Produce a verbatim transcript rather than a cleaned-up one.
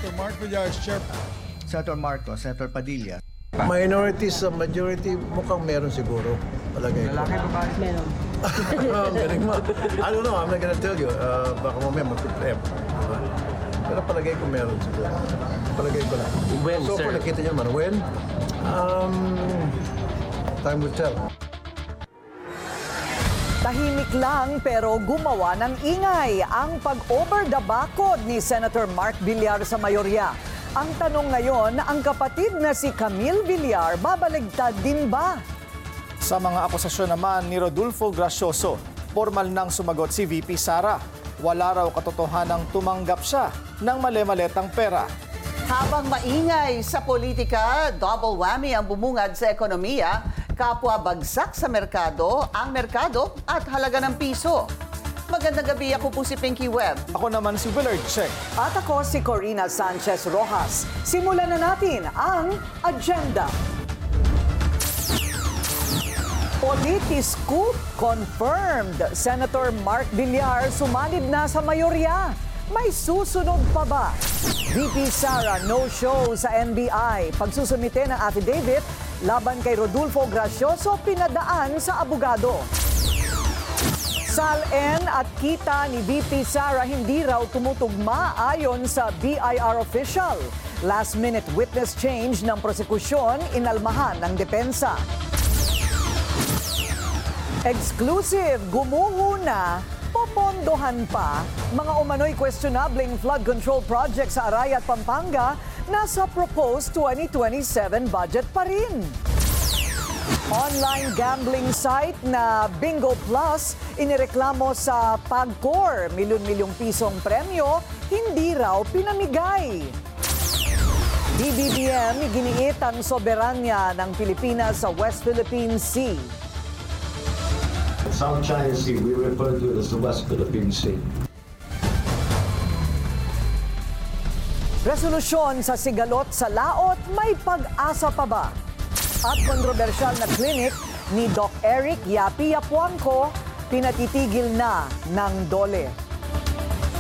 Senator Mark Villar is chair. Senator Marcos, Senator Padilla. Minorities sa majority, mukhang meron siguro. Palagay ko. Lalaki ba ba? Meron. Ang galing mo. I don't know, I'm not gonna tell you. Uh, baka mamaya mag-prep. Diba? Pero palagay ko meron siguro. Palagay ko lang. When, so, sir? kung nakita niyo naman, when? Um, time will tell. Tahimik lang pero gumawa ng ingay ang pag-over the bakod ni Senator Mark Villar sa mayorya. Ang tanong ngayon, ang kapatid na si Camille Villar, babaligtad din ba? Sa mga akusasyon naman ni Rodolfo Gracioso, formal nang sumagot si V P Sara. Wala raw katotohanang tumanggap siya ng mali-maletang pera. Habang maingay sa politika, double whammy ang bumungad sa ekonomiya, kapwa bagsak sa merkado, ang merkado at halaga ng piso. Magandang gabi, ako po si Pinky Webb. Ako naman si Willard Cheng. At ako si Corina Sanchez Rojas. Simulan na natin ang agenda. Politiscoop confirmed. Senator Mark Villar sumanib na sa mayorya. May susunod pa ba? V P Sara no show sa N B I. Pagsusumite ng affidavit laban kay Rodolfo Gracioso pinadaan sa abogado. Sal-en at kita ni V P Sara hindi raw tumutugma ayon sa B I R official. Last-minute witness change ng prosekusyon inalmahan ng depensa. Exclusive, gumuho na, popondohan pa, mga umano'y questionableng flood control project sa Araya at Pampanga nasa proposed twenty twenty-seven budget pa rin. Online gambling site na Bingo Plus inireklamo sa PAGCOR. Milyon-milyong pisong premyo, hindi raw pinamigay. D B B M iginiit ang soberanya ng Pilipinas sa West Philippine Sea. South China Sea, we refer to it as the West Philippine Sea. Resolusyon sa sigalot sa laot, may pag-asa pa ba? At kontrobersyal na klinik ni Doc Eric Yapi Yapuangco, pinatitigil na ng DOLE.